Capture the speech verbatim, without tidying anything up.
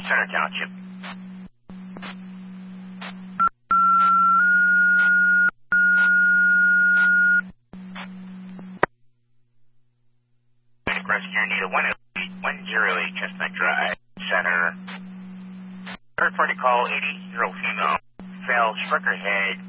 Center Township. Rescue Unit one oh eight Chestnut Drive, Center. Third party call eighty, zero female. Fell, struck her head,